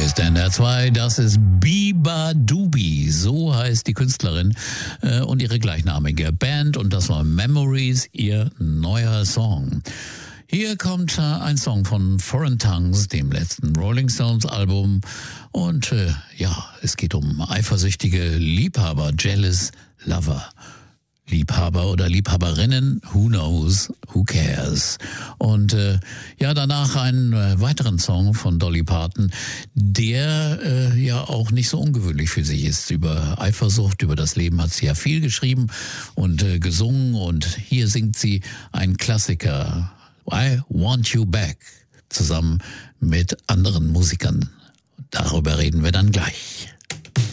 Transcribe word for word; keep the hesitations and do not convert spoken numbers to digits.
ist N R zwei, das ist Biba Dubi, so heißt die Künstlerin äh, und ihre gleichnamige Band und das war Memories, ihr neuer Song. Hier kommt äh, ein Song von Foreign Tongues, dem letzten Rolling Stones Album und äh, ja, es geht um eifersüchtige Liebhaber, jealous lover. Liebhaber oder Liebhaberinnen, who knows, who cares. Und äh, ja, danach einen äh, weiteren Song von Dolly Parton, der äh, ja auch nicht so ungewöhnlich für sie ist. Über Eifersucht, über das Leben hat sie ja viel geschrieben und äh, gesungen. Und hier singt sie einen Klassiker, I Want You Back, zusammen mit anderen Musikern. Darüber reden wir dann gleich.